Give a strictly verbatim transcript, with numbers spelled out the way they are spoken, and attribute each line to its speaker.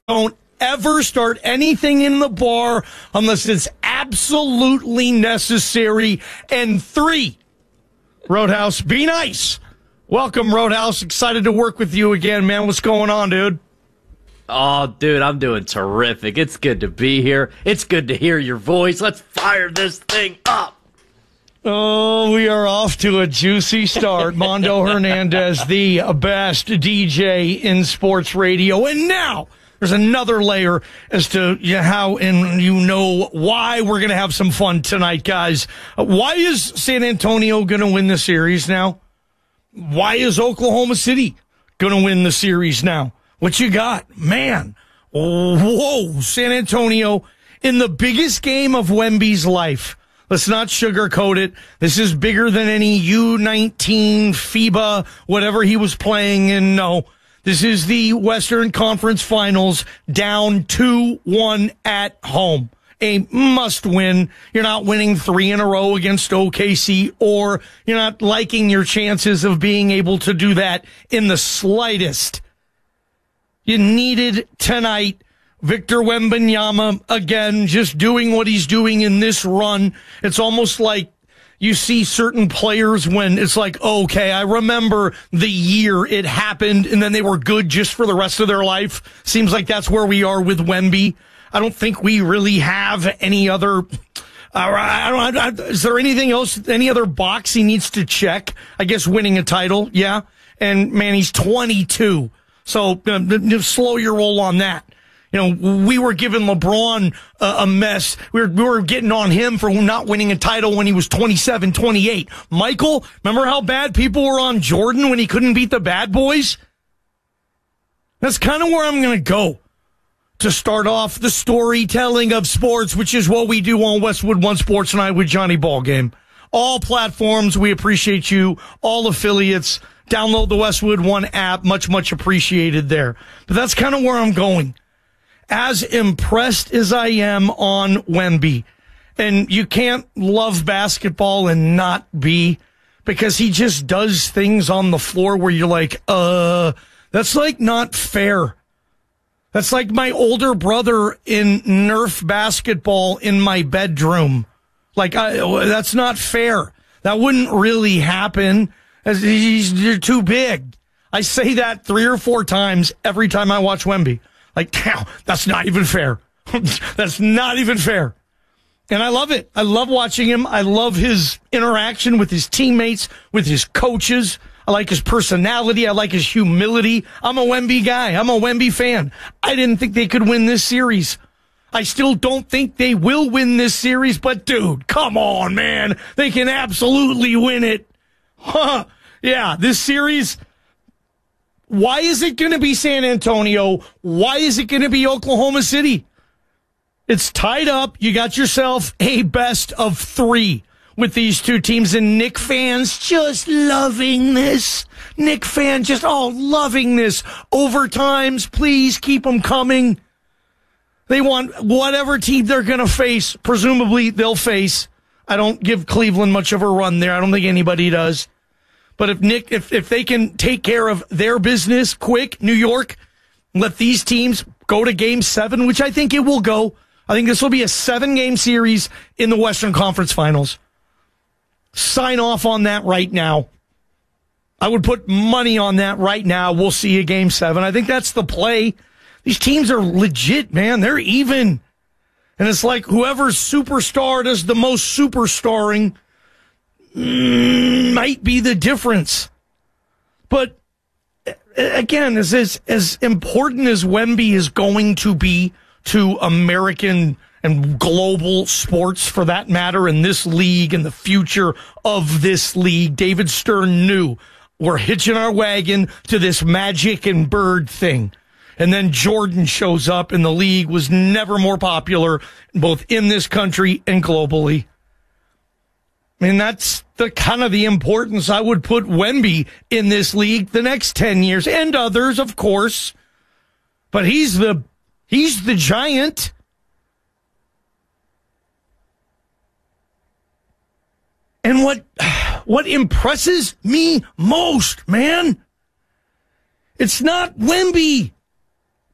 Speaker 1: don't ever start anything in the bar unless it's absolutely necessary. And three, Roadhouse, be nice. Welcome, Roadhouse. Excited to work with you again, man. What's going on, dude?
Speaker 2: Oh, dude, I'm doing terrific. It's good to be here. It's good to hear your voice. Let's fire this thing up.
Speaker 1: Oh, we are off to a juicy start. Mondo Hernandez, the best D J in sports radio. And now there's another layer as to how and you know why we're going to have some fun tonight, guys. Why is San Antonio going to win the series now? Why is Oklahoma City going to win the series now? What you got? Man, whoa, San Antonio in the biggest game of Wemby's life. Let's not sugarcoat it. This is bigger than any U nineteen, FIBA, whatever he was playing in. No, this is the Western Conference Finals, down two one at home. A must win. You're not winning three in a row against O K C, or you're not liking your chances of being able to do that in the slightest. You needed tonight. Victor Wembanyama, again, just doing what he's doing in this run. It's almost like you see certain players when it's like, okay, I remember the year it happened, and then they were good just for the rest of their life. Seems like that's where we are with Wemby. I don't think we really have any other... Uh, I don't, I, is there anything else, any other box he needs to check? I guess winning a title, yeah. And, man, he's twenty-two. So uh, slow your roll on that. You know, we were giving LeBron uh, a mess. We were, we were getting on him for not winning a title when he was twenty-seven, twenty-eight. Michael, remember how bad people were on Jordan when he couldn't beat the bad boys? That's kind of where I'm going to go to start off the storytelling of sports, which is what we do on Westwood One Sports Night with Johnny Ballgame. All platforms, we appreciate you. All affiliates, download the Westwood One app. Much, much appreciated there. But that's kind of where I'm going. As impressed as I am on Wemby, and you can't love basketball and not be, because he just does things on the floor where you're like, uh, that's like not fair. That's like my older brother in Nerf basketball in my bedroom. Like, I, that's not fair. That wouldn't really happen. He's, you're too big. I say that three or four times every time I watch Wemby. Like, that's not even fair. That's not even fair. And I love it. I love watching him. I love his interaction with his teammates, with his coaches. I like his personality. I like his humility. I'm a Wemby guy. I'm a Wemby fan. I didn't think they could win this series. I still don't think they will win this series, but dude, come on, man. They can absolutely win it. Huh. Yeah, this series... Why is it going to be San Antonio? Why is it going to be Oklahoma City? It's tied up. You got yourself a best of three with these two teams, and Knick fans just loving this. Knick fans just all loving this. Overtimes, please keep them coming. They want whatever team they're going to face. Presumably, they'll face. I don't give Cleveland much of a run there. I don't think anybody does. But if Nick, if, if they can take care of their business quick, New York, let these teams go to game seven, which I think it will go. I think this will be a seven-game series in the Western Conference Finals. Sign off on that right now. I would put money on that right now. We'll see a game seven. I think that's the play. These teams are legit, man. They're even. And it's like whoever's superstar does the most superstarring might be the difference. But again, as, as as important as Wemby is going to be to American and global sports, for that matter, in this league and the future of this league, David Stern knew we're hitching our wagon to this Magic and Bird thing. And then Jordan shows up, and the league was never more popular, both in this country and globally. I mean, that's the kind of the importance I would put Wemby in this league the next ten years, and others, of course. But he's the he's the giant. And what what impresses me most, man, it's not Wemby.